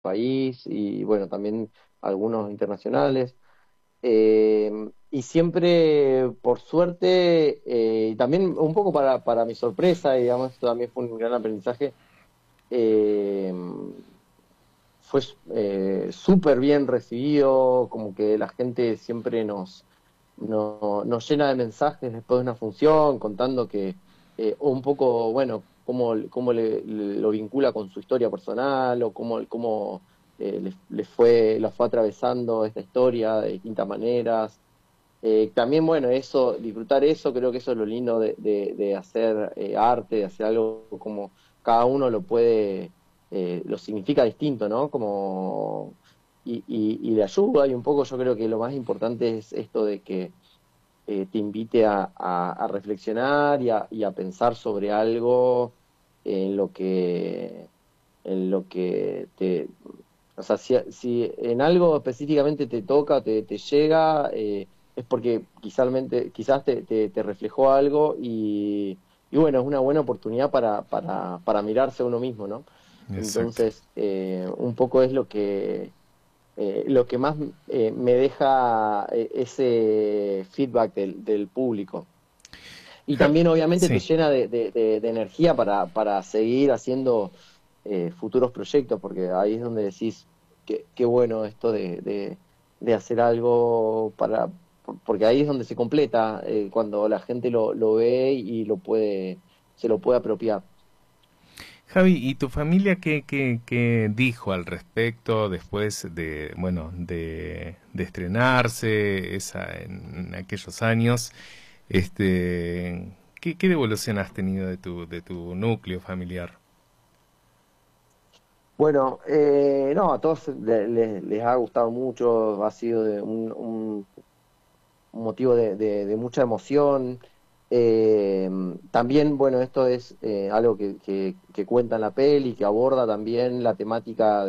país y bueno, también algunos internacionales. Y siempre, por suerte, y también un poco para mi sorpresa, y digamos, esto también fue un gran aprendizaje, eh, fue súper bien recibido, como que la gente siempre nos llena de mensajes después de una función, contando que un poco, bueno, cómo lo vincula con su historia personal o cómo lo fue atravesando esta historia de distintas maneras. También, bueno, eso, disfrutar eso, creo que eso es lo lindo de hacer arte, de hacer algo como cada uno lo puede, lo significa distinto, ¿no? Como, y le ayuda, y un poco yo creo que lo más importante es esto de que te invite a reflexionar y a pensar sobre algo en lo que, en lo que te, o sea, si en algo específicamente te toca, te llega, es porque quizás te reflejó algo y bueno, es una buena oportunidad para mirarse a uno mismo, ¿no? Exacto. Entonces, un poco es lo que más me deja ese feedback del público. Y también obviamente te Sí. llena de energía para seguir haciendo futuros proyectos, porque ahí es donde decís, qué bueno esto de hacer algo porque ahí es donde se completa, cuando la gente lo ve y se lo puede apropiar. Javi, ¿y tu familia qué dijo al respecto después de, bueno, de estrenarse en aquellos años? ¿Qué devolución has tenido de tu núcleo familiar? Bueno, no, a todos les ha gustado mucho, ha sido un motivo de mucha emoción. Eh, También, bueno, esto es algo que cuenta en la peli, que aborda también la temática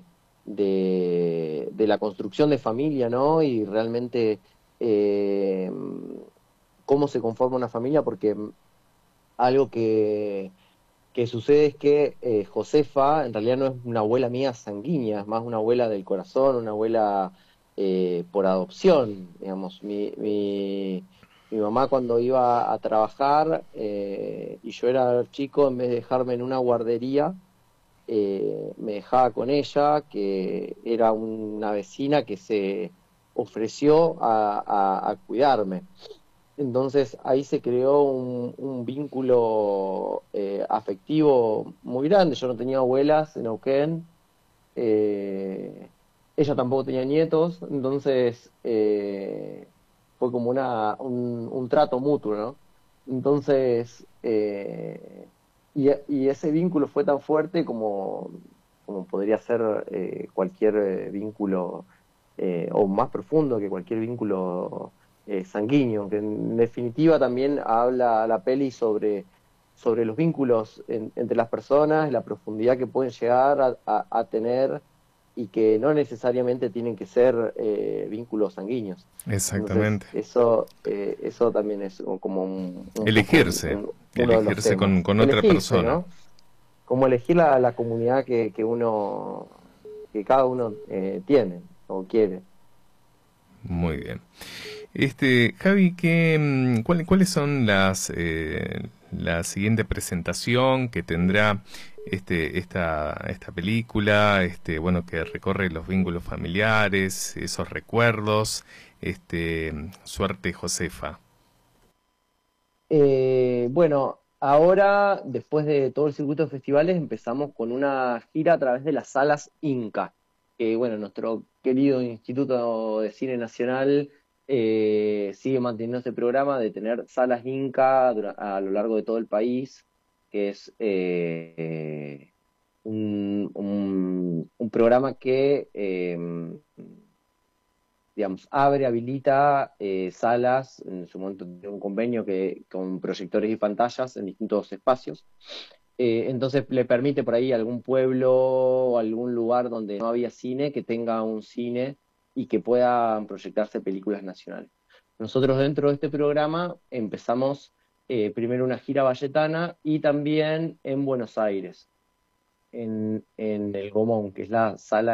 de la construcción de familia, ¿no? Y realmente eh, cómo se conforma una familia, porque algo que sucede es que Josefa en realidad no es una abuela mía sanguínea, es más una abuela del corazón, una abuela por adopción, digamos. Mi mamá cuando iba a trabajar y yo era chico, en vez de dejarme en una guardería, me dejaba con ella, que era una vecina que se ofreció a cuidarme. Entonces ahí se creó un vínculo afectivo muy grande. Yo no tenía abuelas en Neuquén, eh, ella tampoco tenía nietos, entonces fue como un trato mutuo, ¿no? Entonces, y ese vínculo fue tan fuerte como podría ser cualquier vínculo, o más profundo que cualquier vínculo sanguíneo, que en definitiva también habla la peli sobre los vínculos entre las personas, la profundidad que pueden llegar a tener y que no necesariamente tienen que ser vínculos sanguíneos. Entonces, Exactamente. eso también es como un poco Elegirse, uno de los elegirse temas. con otra Elegirse, persona. ¿no? Como elegir la comunidad que cada uno tiene o quiere. Muy bien. Javi, ¿cuáles son la siguiente presentación que tendrá esta película, bueno, que recorre los vínculos familiares, esos recuerdos, Suerte Josefa? Bueno, ahora, después de todo el circuito de festivales, empezamos con una gira a través de las salas Inca, que bueno, nuestro querido Instituto de Cine Nacional sigue manteniendo este programa de tener salas Inca a lo largo de todo el país, que es un programa que digamos, habilita salas, en su momento tiene un convenio con proyectores y pantallas en distintos espacios. Entonces le permite por ahí a algún pueblo o algún lugar donde no había cine que tenga un cine y que puedan proyectarse películas nacionales. Nosotros dentro de este programa empezamos primero una gira valletana y también en Buenos Aires. en el Gomón, que es la sala